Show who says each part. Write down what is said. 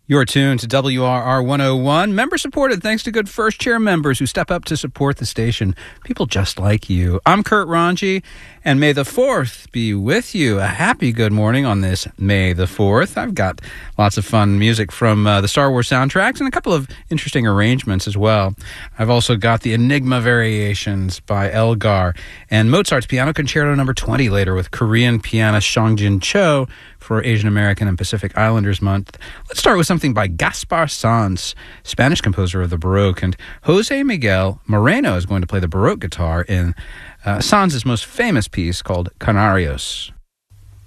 Speaker 1: You're tuned to WRR 101, member-supported thanks to good First Chair members who step up to support the station, people just like you. I'm Kurt Ranji, and may the 4th be with you. A happy good morning on this May the 4th. I've got lots of fun music from the Star Wars soundtracks and a couple of interesting arrangements as well. I've also got the Enigma Variations by Elgar and Mozart's Piano Concerto No. 20 later with Korean pianist Songjin Cho for Asian American and Pacific Islanders Month. Let's start with something by Gaspar Sanz, Spanish composer of the Baroque, and Jose Miguel Moreno is going to play the Baroque guitar in Sanz's most famous piece called Canarios.